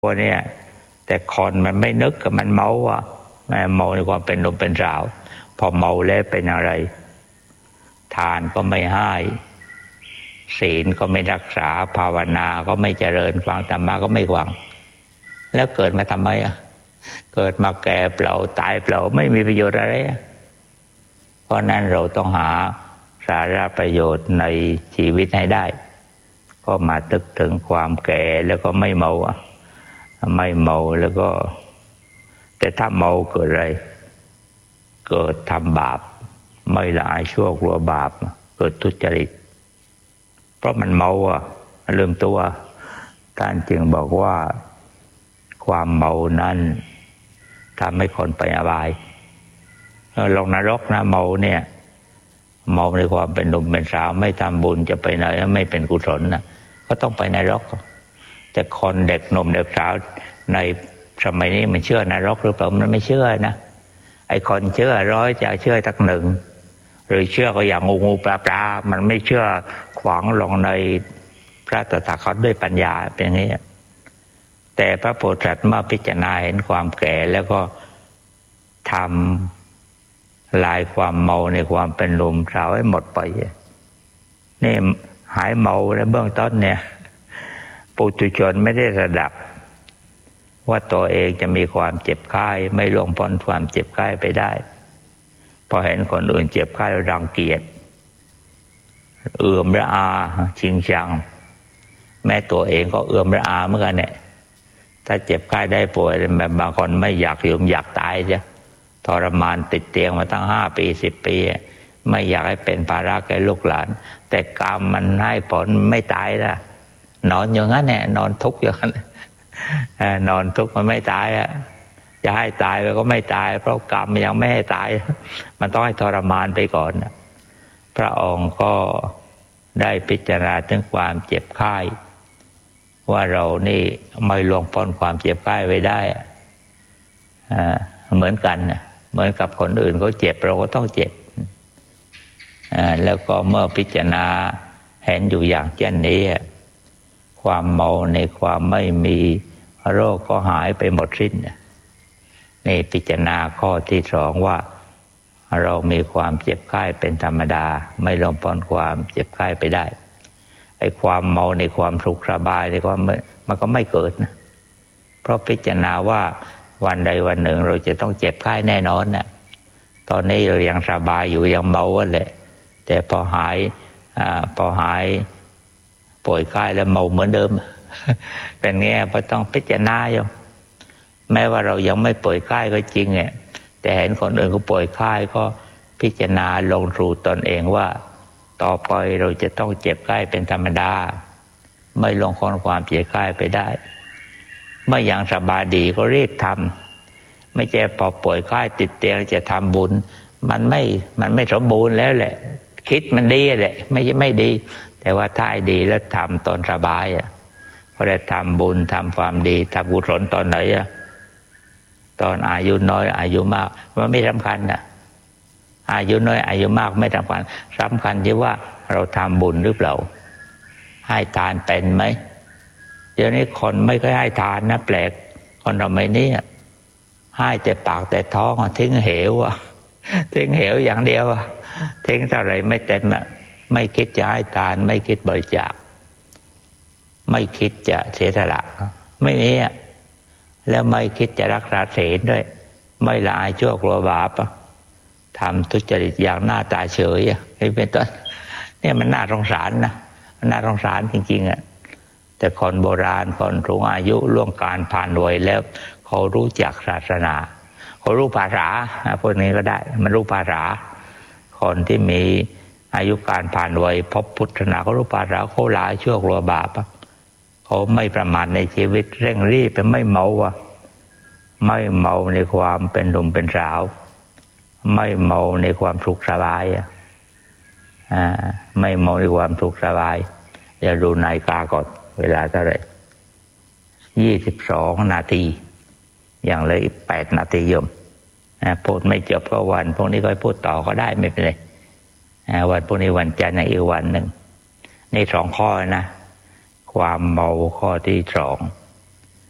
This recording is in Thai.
พวกนี้แต่คนมันไม่นึกกับมันเมาอ่ะเมาในความเป็นหนุ่มเป็นสาวพอเมาแล้วเป็นอะไรทานก็ไม่ให้ศีลก็ไม่รักษาภาวนาก็ไม่เจริญฟังธรรมะก็ไม่ฟังแล้วเกิดมาทำไมอ่ะเกิดมาแก่เปล่าตายเปล่าไม่มีประโยชน์อะไรเพราะนั้นเราต้องหาสาระประโยชน์ในชีวิตให้ได้ก็มาตึกถึงความแก่แล้วก็ไม่เมาไม่เมาแล้วก็แต่ถ้าเมาเกิดอะไรเกิดทำบาปไม่ละอายชั่วกลัวบาปเกิดทุจริตเพราะมันเมาลืมตัวท่านจึงบอกว่าความเมานั้นทำให้คนไปอบายลงนรกนะเมาเนี่ยเมาในความเป็นหนุ่มเป็นสาวไม่ทำบุญจะไปไหนไม่เป็นกุศลนะก็ต้องไปนรกแต่คนเด็กหนุ่มเด็กสาวในสมัยนี้มันเชื่อนรกหรือเปล่ามันไม่เชื่อนะไอ้คนเชื่อร้อยจะเชื่อตักหนึ่งหรือเชื่อก็อย่างงูปลาปลามันไม่เชื่อขวางลงในพระตถาคตด้วยปัญญาเป็นอย่างนี้แต่พระโพธิสัตว์เมื่อพิจารณาเห็นความแก่แล้วก็ทำลายความเมาในความเป็นหนุ่มสาวให้หมดไปนี่หายเมาในเบื้องต้นเนี่ยปุถุชนไม่ได้ระดับว่าตัวเองจะมีความเจ็บไข้ไม่ล่วงพ้นความเจ็บไข้ไปได้พอเห็นคนอื่นเจ็บไข้รังเกียจเอื่อมระอาชิงชังแม้ตัวเองก็เอื่อมระอาเหมือนกันเนี่ยถ้าเจ็บไข้ได้ป่วยแบบบางคนไม่อยากอยู่อยากตายจ้ะทรมานติดเตียงมาตั้ง5 ปี10 ปีไม่อยากให้เป็นภาระแก่ลูกหลานแต่กรรมมันให้ผลไม่ตายนะนอนอย่างนั้นเนี่ยนอนทุกข์อย่างนั้นนอนทุกข์มันไม่ตายจะให้ตายมันก็ไม่ตายเพราะกรรมยังไม่ให้ตายมันต้องให้ทรมานไปก่อนพระองค์ก็ได้พิจารณาถึงความเจ็บไข้ว่าเรานี่ไม่ล่วงพ้นความเจ็บไข้ไว้ได้เหมือนกันเหมือนกับคนอื่นเขาเจ็บเราก็ต้องเจ็บแล้วก็เมื่อพิจารณาเห็นอยู่อย่างเช่นนี้ความเมาในความไม่มีโรคก็หายไปหมดสิ้นนี่พิจารณาข้อที่2ว่าเรามีความเจ็บไข้เป็นธรรมดาไม่ล่วงพ้นความเจ็บไข้ไปได้ไอ้ความเมาในความสุขสบายในความมันก็ไม่เกิดนะเพราะพิจารณาว่าวันใดวันหนึ่งเราจะต้องเจ็บไข้แน่นอนนะตอนนี้เรายังสบายอยู่ยังเมาแหละแต่พอหายป่วยไข้แล้วเมาเหมือนเดิมเป็นไงเพราะต้องพิจารณาอยู่แม้ว่าเรายังไม่ป่วยไข้ก็จริงแต่เห็นคนอื่นเขาป่วยไข้ก็พิจารณาลงสู่ตนเองว่าต่อไปเราจะต้องเจ็บไข้เป็นธรรมดาไม่ลงพ้นความเจ็บไข้ไปได้เมื่อยังสบายดีก็รีบทำไม่ใช่พอป่วยไข้ติดเตียงจะทำบุญมันไม่สมบูรณ์แล้วแหละคิดมันดีแหละไม่ดีแต่ว่าถ้าดีแล้วทำตอนสบายพอได้ทำบุญทำความดีทำกุศลตอนไหนตอนอายุน้อยอายุมากมันไม่สำคัญอายุน้อยอายุมากไม่สำคัญที่ว่าเราทำบุญหรือเปล่าให้ทานเป็นไหมเดี๋ยวนี้คนไม่ค่อยให้ทานนะแปลกคนสมัยนี้ให้แต่ปากแต่ท้องทิ้งเหวทิ้งเหวอย่างเดียวทิ้งเท่าไรไม่เต็มไม่คิดจะให้ทานไม่คิดบริจาคไม่คิดจะเสียสละไม่มีแล้วไม่คิดจะรักษาศีลด้วยไม่ละอายชั่วกลัวบาปทำทุจริตอย่างหน้าตาเฉยนี่เป็นต้นเนี่ยมันน่าสงสารนะน่าสงสารจริงๆแต่คนโบราณคนสูงอายุล่วงการผ่านวัยแล้วเขารู้จักศาสนาเขารู้ภาษาพวกนี้ก็ได้มันรู้ภาษาคนที่มีอายุการผ่านวัยพบพุทธศาสนาเขารู้ภาษาเขาละอายชั่วกลัวบาปเขาไม่ประมาทในชีวิตเร่งรีบไปไม่เมาไม่เมาในความเป็นหนุ่มเป็นสาวไม่เมาในความสุขสบายไม่เมาในความสุขสบายอย่าดูนาฬิกาก่อนเวลาเท่าไหร่22 นาทีอย่างเลย8 นาทีโยมพูดไม่จบก็วันพวกนี้ก็พูดต่อก็ได้ไม่เป็นไรวันพวกนี้วันจันทร์อีกวันหนึ่งนี่2 ข้อนะความเมาข้อที่2